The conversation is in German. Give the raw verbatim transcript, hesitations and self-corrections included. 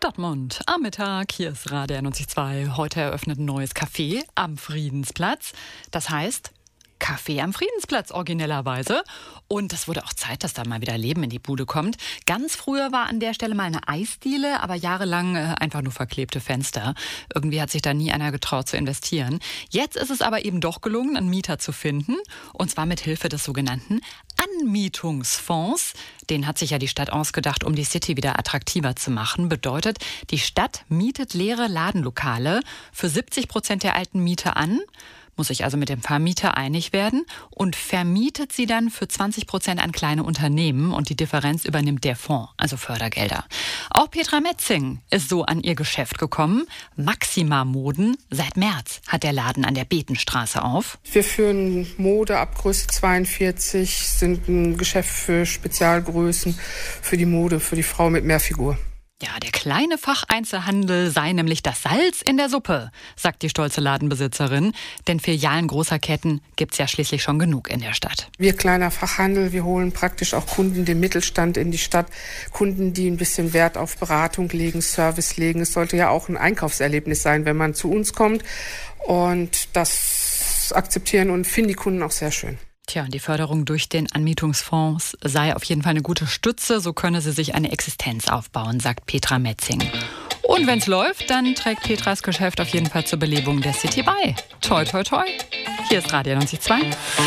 Dortmund am Mittag, hier ist Radio neunzig Komma zwei. Heute eröffnet ein neues Café am Friedensplatz. Das heißt Café am Friedensplatz originellerweise. Und das wurde auch Zeit, dass da mal wieder Leben in die Bude kommt. Ganz früher war an der Stelle mal eine Eisdiele, aber jahrelang äh, einfach nur verklebte Fenster. Irgendwie hat sich da nie einer getraut zu investieren. Jetzt ist es aber eben doch gelungen, einen Mieter zu finden. Und zwar mit Hilfe des sogenannten Anmietungsfonds. Den hat sich ja die Stadt ausgedacht, um die City wieder attraktiver zu machen. Bedeutet, die Stadt mietet leere Ladenlokale für siebzig Prozent der alten Mieter an, muss sich also mit dem Vermieter einig werden und vermietet sie dann für zwanzig Prozent an kleine Unternehmen und die Differenz übernimmt der Fonds, also Fördergelder. Auch Petra Metzing ist so an ihr Geschäft gekommen. Maxima Moden. Seit März hat der Laden an der Betenstraße auf. Wir führen Mode ab Größe zweiundvierzig, sind ein Geschäft für Spezialgrößen, für die Mode, für die Frau mit Mehrfigur. Ja, der kleine Facheinzelhandel sei nämlich das Salz in der Suppe, sagt die stolze Ladenbesitzerin. Denn Filialen großer Ketten gibt's ja schließlich schon genug in der Stadt. Wir kleiner Fachhandel, wir holen praktisch auch Kunden, den Mittelstand in die Stadt. Kunden, die ein bisschen Wert auf Beratung legen, Service legen. Es sollte ja auch ein Einkaufserlebnis sein, wenn man zu uns kommt. Und das akzeptieren und finden die Kunden auch sehr schön. Tja, und die Förderung durch den Anmietungsfonds sei auf jeden Fall eine gute Stütze. So könne sie sich eine Existenz aufbauen, sagt Petra Metzing. Und wenn's läuft, dann trägt Petras Geschäft auf jeden Fall zur Belebung der City bei. Toi, toi, toi. Hier ist Radio neunzig Komma zwei.